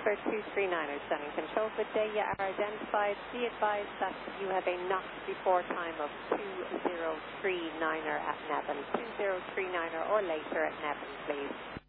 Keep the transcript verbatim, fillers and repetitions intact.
Super two three niner standing control. Good day, you are identified. Be advised that you have a knock before time of two zero three niner at Nevin. two zero three niner or later at Nevin, please.